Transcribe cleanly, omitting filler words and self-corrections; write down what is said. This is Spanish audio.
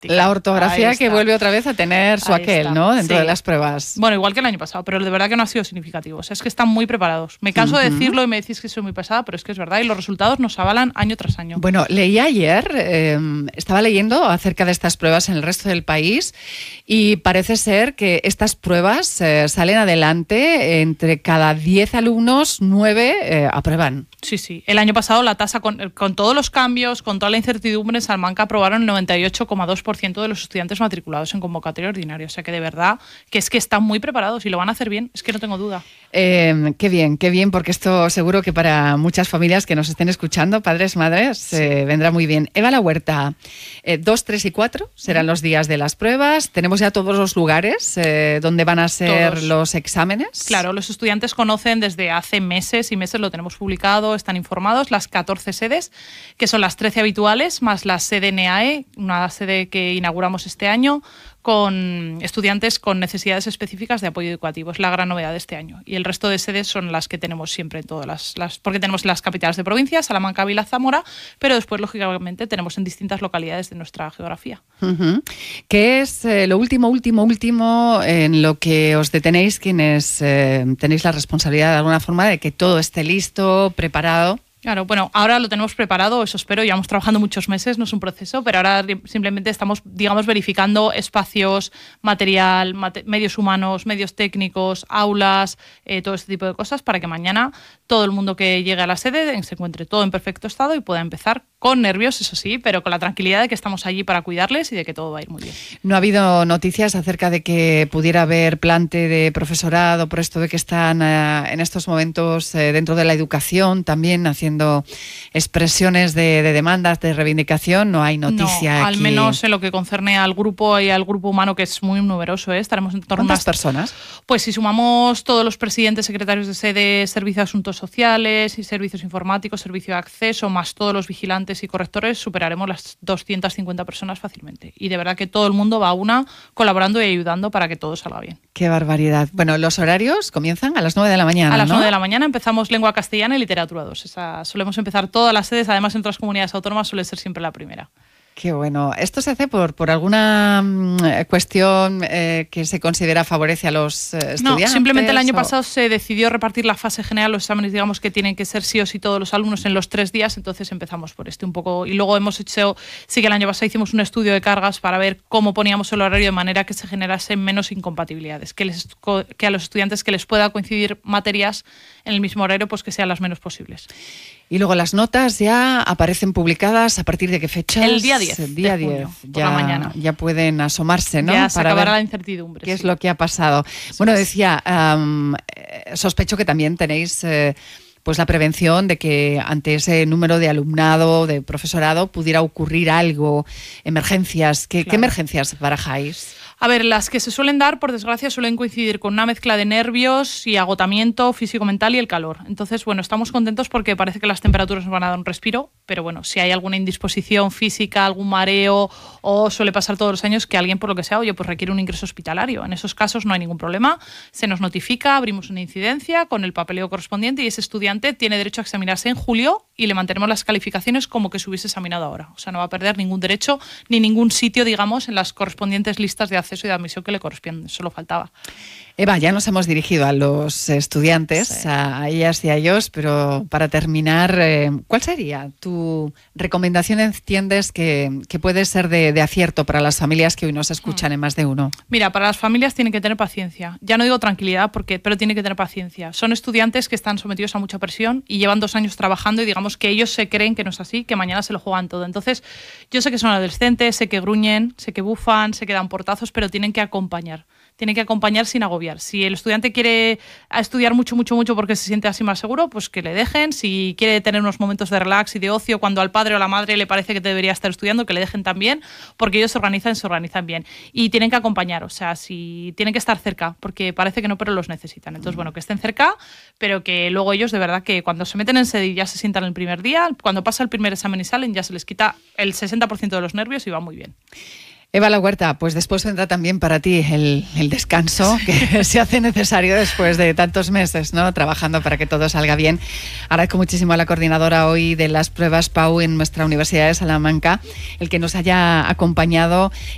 La ortografía que vuelve otra vez a tener su aquel, ¿no? Dentro de las pruebas. Bueno, igual que el año pasado, pero de verdad que no ha sido significativo. O sea, es que están muy preparados. Me canso de decirlo y me decís que soy muy pesada, pero es que es verdad y los resultados nos avalan año tras año. Bueno, leí ayer, estaba leyendo acerca de estas pruebas en el resto del país y parece ser que estas pruebas salen adelante entre cada 10 alumnos, 9 aprueban. Sí. El año pasado la tasa, con todos los cambios, con toda la incertidumbre, en Salamanca aprobaron el 98,2% de los estudiantes matriculados en convocatoria ordinaria. O sea que de verdad que es que están muy preparados y lo van a hacer bien, es que no tengo duda. Qué bien, porque esto seguro que para muchas familias que nos estén escuchando, padres, madres, vendrá muy bien. Eva La Huerta, 2, 3 y 4 serán los días de las pruebas. Tenemos ya todos los lugares donde van a ser los exámenes. Claro, los estudiantes conocen desde hace meses y meses, lo tenemos publicado, están informados, las 14 sedes, que son las 13 habituales, más la sede NEAE, una sede que inauguramos este año, con estudiantes con necesidades específicas de apoyo educativo. Es la gran novedad de este año. Y el resto de sedes son las que tenemos siempre en todas porque tenemos las capitales de provincia, Salamanca, Ávila, Zamora, pero después, lógicamente, tenemos en distintas localidades de nuestra geografía. ¿Qué es lo último en lo que os detenéis quienes tenéis la responsabilidad de alguna forma de que todo esté listo, preparado? Claro, bueno, ahora lo tenemos preparado, eso espero, llevamos trabajando muchos meses, no es un proceso, pero ahora simplemente estamos, verificando espacios, material, medios humanos, medios técnicos, aulas, todo este tipo de cosas para que mañana todo el mundo que llegue a la sede se encuentre todo en perfecto estado y pueda empezar con nervios, eso sí, pero con la tranquilidad de que estamos allí para cuidarles y de que todo va a ir muy bien. ¿No ha habido noticias acerca de que pudiera haber plante de profesorado por esto de que están en estos momentos dentro de la educación también haciendo expresiones de demandas, de reivindicación? No hay noticia no, aquí. Al menos en lo que concerne al grupo y al grupo humano, que es muy numeroso, estaremos en torno a ¿Cuántas personas? Pues si sumamos todos los presidentes, secretarios de sede, servicio de asuntos sociales y servicios informáticos, servicio de acceso, más todos los vigilantes y correctores, superaremos las 250 personas fácilmente. Y de verdad que todo el mundo va a una colaborando y ayudando para que todo salga bien. ¡Qué barbaridad! Bueno, los horarios comienzan a las 9 de la mañana, A las 9 ¿no? de la mañana empezamos lengua castellana y literatura 2. Solemos empezar todas las sedes, además en otras comunidades autónomas suele ser siempre la primera. Qué bueno. ¿Esto se hace por alguna cuestión que se considera favorece a los estudiantes? No, simplemente el año pasado se decidió repartir la fase general, los exámenes, digamos que tienen que ser sí o sí todos los alumnos en los 3 días, entonces empezamos por un poco. Y luego hemos hecho, sí que el año pasado hicimos un estudio de cargas para ver cómo poníamos el horario de manera que se generasen menos incompatibilidades, que a los estudiantes que les pueda coincidir materias en el mismo horario, pues que sean las menos posibles. Y luego las notas ya aparecen publicadas ¿a partir de qué fecha? El día 10. El día de junio, 10. Por la mañana. Ya pueden asomarse, ¿no? Ya se para acabará ver la incertidumbre. ¿Qué es lo que ha pasado? Bueno, decía, sospecho que también tenéis pues la prevención de que ante ese número de alumnado, de profesorado, pudiera ocurrir algo, emergencias. ¿Qué emergencias barajáis? A ver, las que se suelen dar, por desgracia, suelen coincidir con una mezcla de nervios y agotamiento físico-mental y el calor. Entonces, bueno, estamos contentos porque parece que las temperaturas nos van a dar un respiro, pero bueno, si hay alguna indisposición física, algún mareo, o suele pasar todos los años que alguien, por lo que sea, pues requiere un ingreso hospitalario. En esos casos no hay ningún problema, se nos notifica, abrimos una incidencia con el papeleo correspondiente y ese estudiante tiene derecho a examinarse en julio y le mantenemos las calificaciones como que se hubiese examinado ahora. O sea, no va a perder ningún derecho ni ningún sitio, digamos, en las correspondientes listas de acceso y de admisión que le corresponden. Solo faltaba. Eva, ya nos hemos dirigido a los estudiantes, a ellas y a ellos, pero para terminar, ¿cuál sería tu recomendación, entiendes, que puede ser de acierto para las familias que hoy nos escuchan en Más de Uno? Mira, para las familias tienen que tener paciencia. Ya no digo tranquilidad, pero tienen que tener paciencia. Son estudiantes que están sometidos a mucha presión y llevan 2 años trabajando y digamos que ellos se creen que no es así, que mañana se lo juegan todo. Entonces, yo sé que son adolescentes, sé que gruñen, sé que bufan, sé que dan portazos, pero tienen que acompañar. Tienen que acompañar sin agobiar. Si el estudiante quiere estudiar mucho porque se siente así más seguro, pues que le dejen. Si quiere tener unos momentos de relax y de ocio cuando al padre o la madre le parece que debería estar estudiando, que le dejen también, porque ellos se organizan bien. Y tienen que acompañar, o sea, si tienen que estar cerca, porque parece que no, pero los necesitan. Entonces, bueno, que estén cerca, pero que luego ellos de verdad que cuando se meten en sede y ya se sientan el primer día, cuando pasa el primer examen y salen, ya se les quita el 60% de los nervios y va muy bien. Eva La Huerta, pues después vendrá también para ti el descanso que se hace necesario después de tantos meses, ¿no?, trabajando para que todo salga bien. Agradezco muchísimo a la coordinadora hoy de las pruebas PAU en nuestra Universidad de Salamanca el que nos haya acompañado